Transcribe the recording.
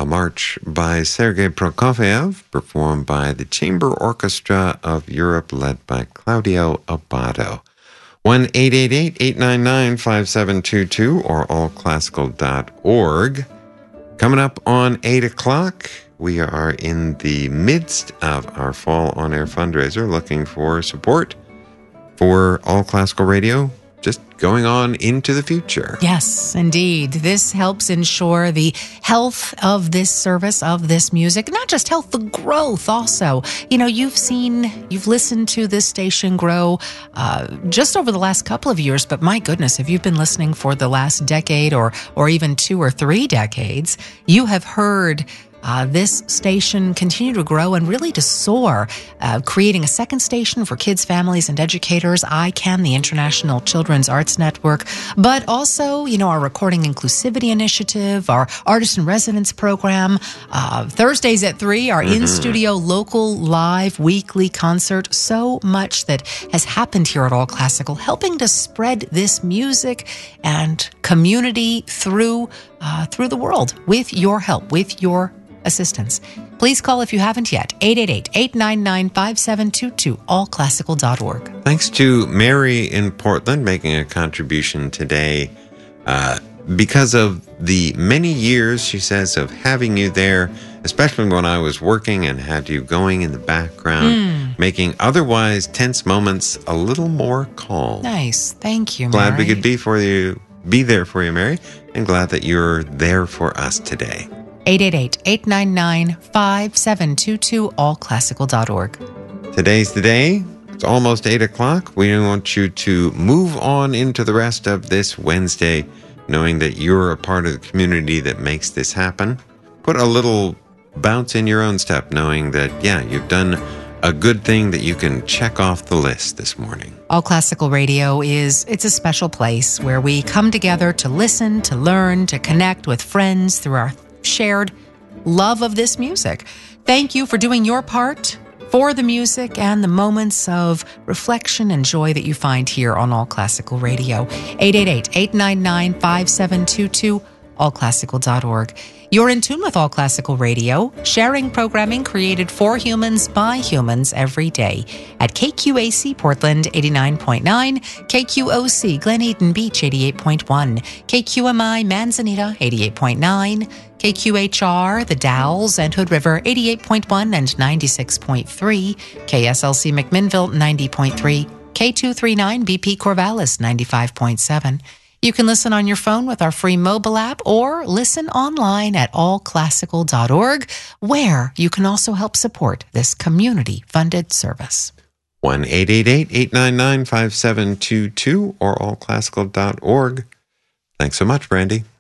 March by Sergei Prokofiev, performed by the Chamber Orchestra of Europe, led by Claudio Abbado. 1-888-899-5722 or allclassical.org. Coming up on 8 o'clock, we are in the midst of our Fall On Air fundraiser, looking for support for All Classical Radio, just going on into the future. Yes, indeed. This helps ensure the health of this service, of this music, not just health, the growth also. You know, you've listened to this station grow just over the last couple of years, but my goodness, if you've been listening for the last decade or even 2 or 3 decades, you have heard this station continue to grow and really to soar, creating a second station for kids, families, and educators, ICANN, the International Children's Arts Network, but also, you know, our Recording Inclusivity Initiative, our Artist in Residence program, Thursdays at 3, our in-studio local live weekly concert. So much that has happened here at All Classical, helping to spread this music and community through the world with your help, with your assistance. Please call if you haven't yet, 888-899-5722, allclassical.org. Thanks to Mary in Portland making a contribution today because of the many years, she says, of having you there, especially when I was working and had you going in the background, making otherwise tense moments a little more calm. Nice. Thank you, Glad Mary. we could be there for you, Mary, and glad that you're there for us today. 888-899-5722, allclassical.org. Today's the day. It's almost 8 o'clock. We want you to move on into the rest of this Wednesday, knowing that you're a part of the community that makes this happen. Put a little bounce in your own step, knowing that, yeah, you've done a good thing that you can check off the list this morning. All Classical Radio it's a special place where we come together to listen, to learn, to connect with friends through our shared love of this music. Thank you for doing your part for the music and the moments of reflection and joy that you find here on All Classical Radio. 888-899-5722, allclassical.org. You're in tune with All Classical Radio, sharing programming created for humans by humans every day at KQAC Portland 89.9, KQOC Glen Eden Beach 88.1, KQMI Manzanita 88.9, KQHR The Dalles and Hood River 88.1 and 96.3, KSLC McMinnville 90.3, K239 BP Corvallis 95.7. You can listen on your phone with our free mobile app or listen online at allclassical.org, where you can also help support this community-funded service. 1-888-899-5722 or allclassical.org. Thanks so much, Brandy.